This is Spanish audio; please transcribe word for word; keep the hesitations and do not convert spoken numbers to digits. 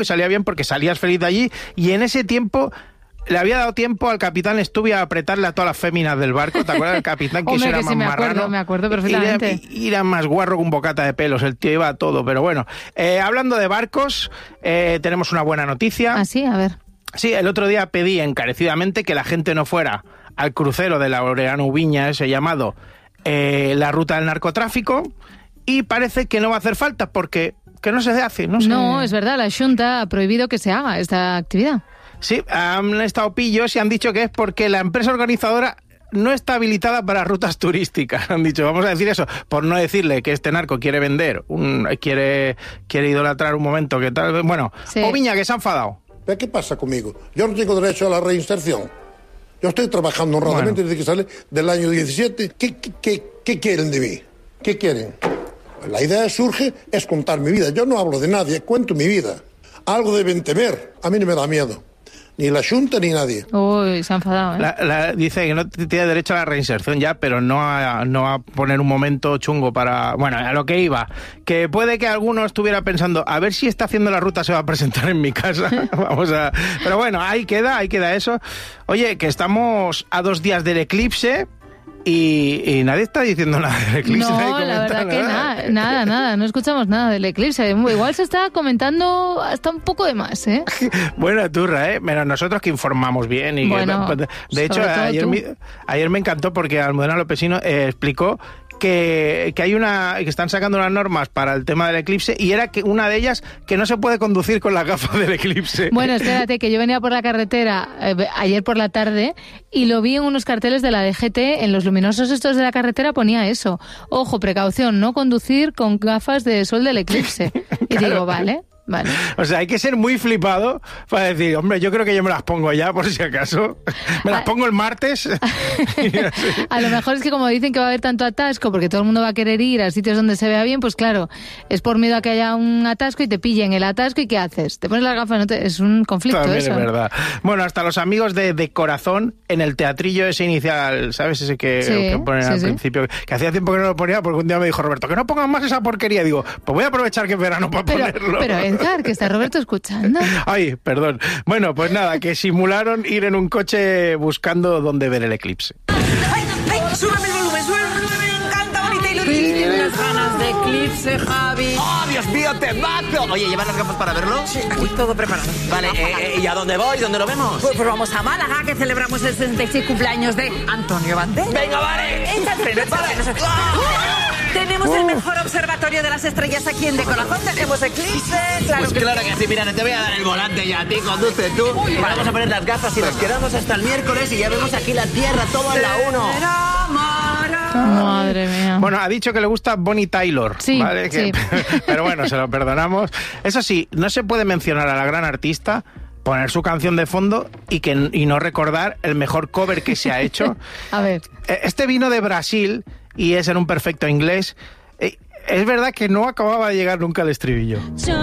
y salía bien porque salías feliz de allí, y en ese tiempo le había dado tiempo al capitán Stubby a apretarle a todas las féminas del barco. ¿Te acuerdas del capitán? Que Hombre, era que más sí, me marrano. acuerdo, me acuerdo perfectamente. Y era, era más guarro que un bocata de pelos, el tío iba a todo, pero bueno. Eh, hablando de barcos, eh, tenemos una buena noticia. Ah, sí, a ver. Sí, el otro día pedí encarecidamente que la gente no fuera al crucero de Laureano Ubiña, ese llamado eh, la ruta del narcotráfico, y parece que no va a hacer falta porque que no se hace. No, se... no, es verdad, la Xunta ha prohibido que se haga esta actividad. Sí, han estado pillos y han dicho que es porque la empresa organizadora no está habilitada para rutas turísticas. Han dicho, vamos a decir eso, por no decirle que este narco quiere vender, un, quiere, quiere idolatrar un momento, que tal. Bueno, sí. Oviña, que se ha enfadado. ¿Qué pasa conmigo? Yo no tengo derecho a la reinserción. Yo estoy trabajando honradamente bueno. desde que sale del año diecisiete. ¿Qué, qué, qué, qué quieren de mí? ¿Qué quieren? Pues la idea surge, es contar mi vida. Yo no hablo de nadie, cuento mi vida. Algo deben temer. A mí no me da miedo. Ni la Xunta ni nadie. Uy, se ha enfadado, ¿eh? La, la, dice que no tiene derecho a la reinserción ya, pero no a, no a poner un momento chungo para... Bueno, a lo que iba. Que puede que alguno estuviera pensando, a ver si está haciendo la ruta se va a presentar en mi casa. Vamos a... Pero bueno, ahí queda, ahí queda eso. Oye, que estamos a dos días del eclipse... Y, y nadie está diciendo nada del eclipse. No, la verdad que nada, nada, nada, no escuchamos nada del eclipse. Igual se está comentando hasta un poco de más, ¿eh? Buena turra, ¿eh? Menos nosotros que informamos bien. Y bueno, que, de hecho, ayer me, ayer me encantó porque Almudena Lopesino eh, explicó que, que hay una que están sacando unas normas para el tema del eclipse, y era que una de ellas que no se puede conducir con las gafas del eclipse. Bueno, espérate, que yo venía por la carretera eh, ayer por la tarde y lo vi en unos carteles de la D G T, en los luminosos estos de la carretera ponía eso: ojo, precaución, no conducir con gafas de sol del eclipse. Y claro. Digo, vale. Vale. O sea, hay que ser muy flipado para decir, hombre, yo creo que yo me las pongo ya, por si acaso. Me las pongo el martes. A lo mejor es que como dicen que va a haber tanto atasco, porque todo el mundo va a querer ir a sitios donde se vea bien, pues claro, es por miedo a que haya un atasco y te pillen el atasco, ¿y qué haces? Te pones las gafas, no te... es un conflicto. También eso. Es verdad. Bueno, hasta los amigos de, de Corazón, en el teatrillo ese inicial, ¿sabes? Ese que, sí, que ponen sí, al sí. principio, que hacía tiempo que no lo ponía, porque un día me dijo Roberto, que no pongan más esa porquería. Digo, pues voy a aprovechar que es verano para pero, ponerlo. Pero Edgar, que está Roberto escuchando. Ay, perdón. Bueno, pues nada, que simularon ir en un coche buscando dónde ver el eclipse. ¡Ay, ay! ¡Súbeme el volumen, súbeme el volumen! ¡Me encanta, bonita y lo tienes ganas de eclipse, Javi! ¡Oh, Dios mío, temazo! Oye, ¿llevas las gafas para verlo? Sí, uy, todo preparado. Vale, eh, ¿y a dónde voy? ¿Dónde lo vemos? Pues, pues vamos a Málaga, que celebramos el sesenta y seis cumpleaños de Antonio Banderas. ¡Venga, vale! ¡Echa el freno, echa el freno! Tenemos el mejor observatorio de las estrellas aquí en De Corazón. Tenemos eclipse, claro Pues que claro que sí, mira, te voy a dar el volante ya a ti, conduce tú. Uy, vamos a poner las gafas y nos quedamos hasta el miércoles y ya vemos aquí la Tierra, todo en la uno. Madre mía. Bueno, ha dicho que le gusta Bonnie Tyler, sí, ¿vale? Que, sí. Pero bueno, se lo perdonamos. Eso sí, no se puede mencionar a la gran artista, poner su canción de fondo y que y no recordar el mejor cover que se ha hecho. A ver. Este vino de Brasil y es en un perfecto inglés. Es verdad que no acababa de llegar nunca al estribillo.